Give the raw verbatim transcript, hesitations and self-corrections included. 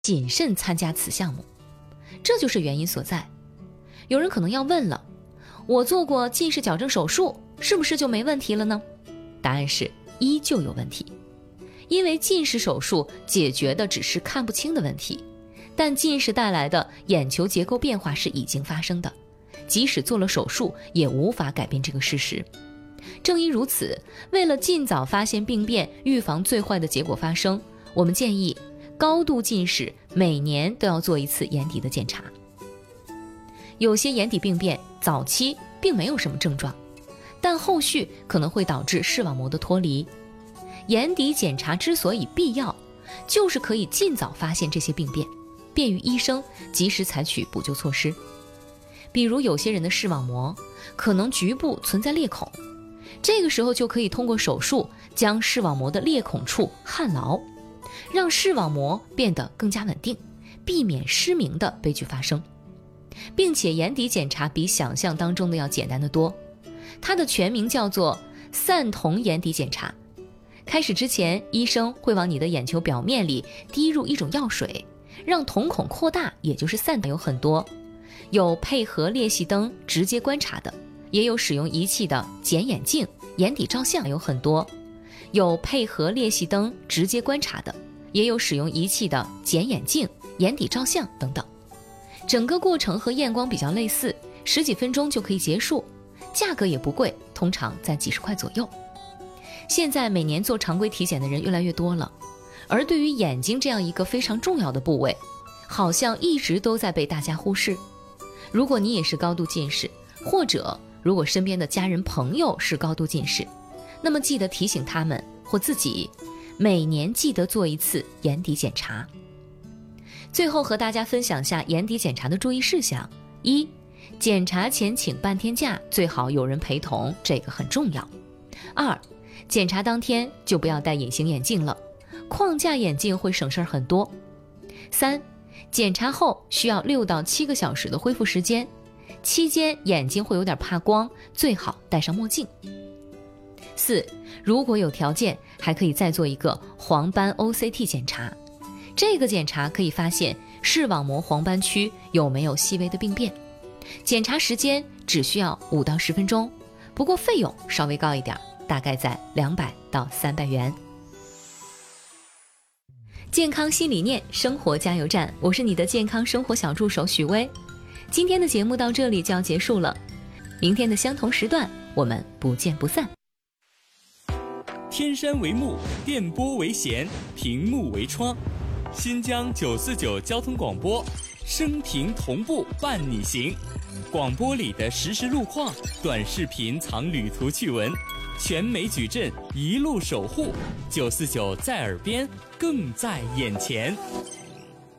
谨慎参加此项目，这就是原因所在。有人可能要问了，我做过近视矫正手术，是不是就没问题了呢？答案是依旧有问题。因为近视手术解决的只是看不清的问题，但近视带来的眼球结构变化是已经发生的，即使做了手术也无法改变这个事实。正因如此，为了尽早发现病变，预防最坏的结果发生，我们建议高度近视每年都要做一次眼底的检查。有些眼底病变早期并没有什么症状，但后续可能会导致视网膜的脱离。眼底检查之所以必要，就是可以尽早发现这些病变，便于医生及时采取补救措施。比如有些人的视网膜可能局部存在裂孔，这个时候就可以通过手术将视网膜的裂孔处焊牢，让视网膜变得更加稳定，避免失明的悲剧发生。并且眼底检查比想象当中的要简单得多，它的全名叫做散瞳眼底检查。开始之前，医生会往你的眼球表面里滴入一种药水，让瞳孔扩大，也就是散瞳。有很多，有配合裂隙灯直接观察的，也有使用仪器的检眼镜、眼底照相。有很多，有配合裂隙灯直接观察的，也有使用仪器的检眼镜、眼底照相等等。整个过程和验光比较类似，十几分钟就可以结束，价格也不贵，通常在几十块左右。现在每年做常规体检的人越来越多了，而对于眼睛这样一个非常重要的部位，好像一直都在被大家忽视。如果你也是高度近视，或者如果身边的家人朋友是高度近视，那么记得提醒他们或自己，每年记得做一次眼底检查。最后和大家分享下眼底检查的注意事项：一、检查前请半天假，最好有人陪同，这个很重要。二、检查当天就不要戴隐形眼镜了，框架眼镜会省事很多。三、检查后需要六到七个小时的恢复时间，期间眼睛会有点怕光，最好戴上墨镜。四、如果有条件，还可以再做一个黄斑 O C T 检查，这个检查可以发现视网膜黄斑区有没有细微的病变。检查时间只需要五到十分钟，不过费用稍微高一点，大概在两百到三百元。健康新理念，生活加油站，我是你的健康生活小助手许巍。今天的节目到这里就要结束了，明天的相同时段我们不见不散。 天山为幕，电波为弦，屏幕为窗，新疆九四九交通广播，声屏同步伴你行。广播里的实时路况，短视频藏旅途趣闻，全美矩阵一路守护。九四九在耳边，更在眼前。